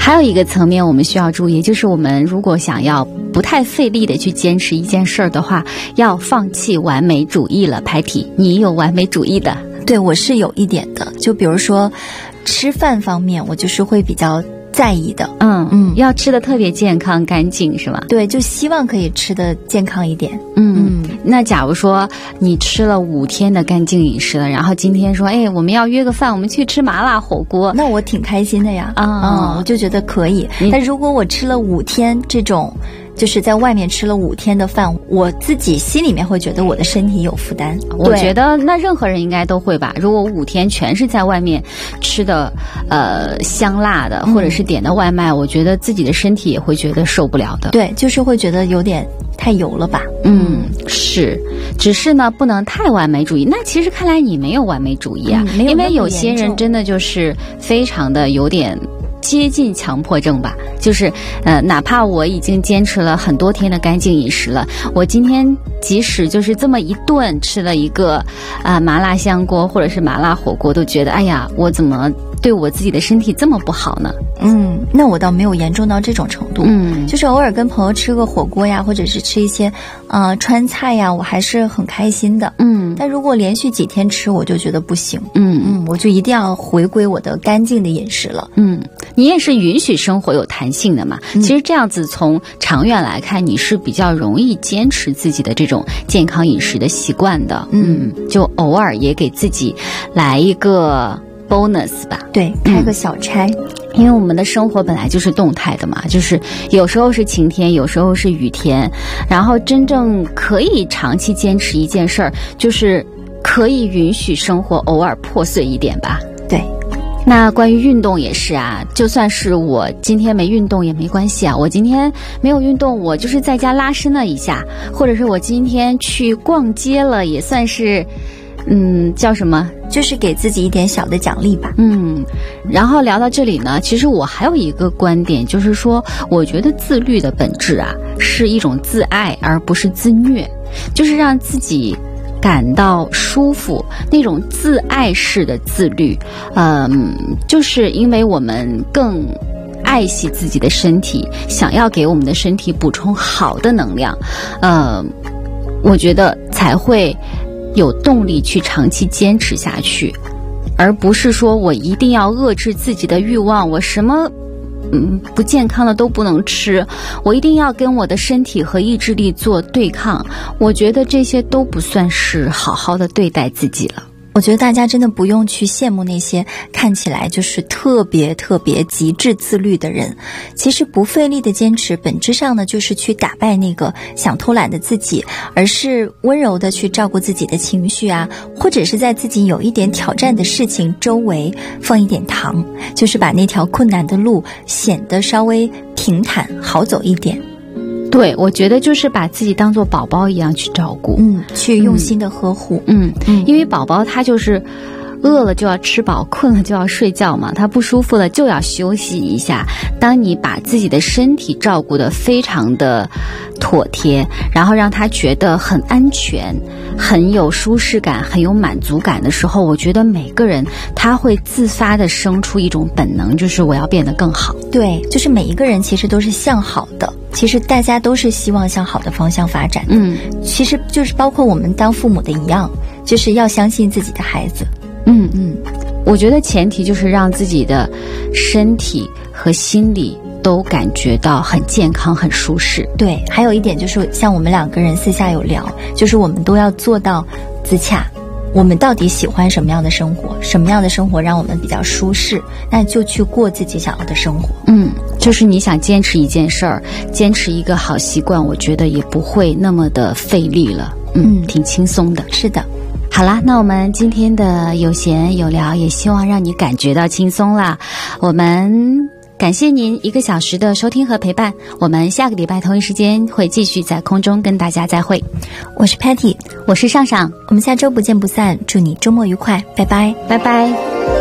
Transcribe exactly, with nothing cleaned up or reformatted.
还有一个层面我们需要注意，就是我们如果想要不太费力的去坚持一件事儿的话，要放弃完美主义了。Patty，你有完美主义的？ 对，我是有一点的，就比如说吃饭方面，我就是会比较在意的。 嗯嗯，要吃的特别健康干净是吗？ 对，就希望可以吃的健康一点。 嗯嗯，那假如说你吃了五天的干净饮食了，然后今天说，哎，我们要约个饭，我们去吃麻辣火锅， 那我挺开心的呀。啊、嗯，我就觉得可以。但如果我吃了五天这种，就是在外面吃了五天的饭，我自己心里面会觉得我的身体有负担。 我觉得那任何人应该都会吧。如果五天全是在外面吃的呃香辣的，或者是点的外卖、嗯、我觉得自己的身体也会觉得受不了的。 对，就是会觉得有点太油了吧。 嗯，是，只是呢不能太完美主义。那其实看来你没有完美主义啊、嗯、 没有， 因为有些人真的就是非常的有点接近强迫症吧，就是呃，哪怕我已经坚持了很多天的干净饮食了，我今天即使就是这么一顿吃了一个啊、呃、麻辣香锅或者是麻辣火锅，都觉得哎呀，我怎么对我自己的身体这么不好呢？ 嗯，那我倒没有严重到这种程度。嗯，就是偶尔跟朋友吃个火锅呀，或者是吃一些呃川菜呀，我还是很开心的。嗯，但如果连续几天吃，我就觉得不行。嗯嗯，我就一定要回归我的干净的饮食了。 嗯，你也是允许生活有弹性的嘛。嗯、其实这样子从长远来看，你是比较容易坚持自己的这种健康饮食的习惯的。嗯，就偶尔也给自己来一个bonus 吧， 对，开个小差、嗯、 因为我们的生活本来就是动态的嘛，就是有时候是晴天，有时候是雨天，然后真正可以长期坚持一件事儿，就是可以允许生活偶尔破碎一点吧。 对， 那关于运动也是啊，就算是我今天没运动也没关系啊，我今天没有运动，我就是在家拉伸了一下，或者是我今天去逛街了，也算是嗯，叫什么？ 就是给自己一点小的奖励吧。 嗯，然后聊到这里呢，其实我还有一个观点，就是说，我觉得自律的本质啊，是一种自爱，而不是自虐，就是让自己感到舒服，那种自爱式的自律。嗯，就是因为我们更爱惜自己的身体，想要给我们的身体补充好的能量，呃，我觉得才会有动力去长期坚持下去，而不是说我一定要遏制自己的欲望，我什么嗯不健康的都不能吃，我一定要跟我的身体和意志力做对抗，我觉得这些都不算是好好的对待自己了。 我觉得大家真的不用去羡慕那些看起来就是特别特别极致自律的人，其实不费力的坚持本质上呢，就是去打败那个想偷懒的自己，而是温柔的去照顾自己的情绪啊，或者是在自己有一点挑战的事情周围放一点糖，就是把那条困难的路显得稍微平坦好走一点。 对，我觉得就是把自己当作宝宝一样去照顾， 嗯，去用心的呵护， 嗯嗯，因为宝宝他就是饿了就要吃饱，困了就要睡觉嘛，他不舒服了就要休息一下。当你把自己的身体照顾得非常的妥帖，然后让他觉得很安全，很有舒适感，很有满足感的时候，我觉得每个人他会自发地生出一种本能，就是我要变得更好。 对，就是每一个人其实都是向好的，其实大家都是希望向好的方向发展的。嗯，其实就是包括我们当父母的一样，就是要相信自己的孩子。 嗯嗯，我觉得前提就是让自己的身体和心理都感觉到很健康很舒适。 对，还有一点就是像我们两个人私下有聊，就是我们都要做到自洽，我们到底喜欢什么样的生活，什么样的生活让我们比较舒适，那就去过自己想要的生活。 嗯，就是你想坚持一件事儿，坚持一个好习惯，我觉得也不会那么的费力了。 嗯, 嗯挺轻松的。 是的。 好啦，那我们今天的有闲有聊也希望让你感觉到轻松啦。我们感谢您一个小时的收听和陪伴，我们下个礼拜同一时间会继续在空中跟大家再会。 我是 Patty， 我是上上， 我们下周不见不散，祝你周末愉快，拜拜， 拜拜。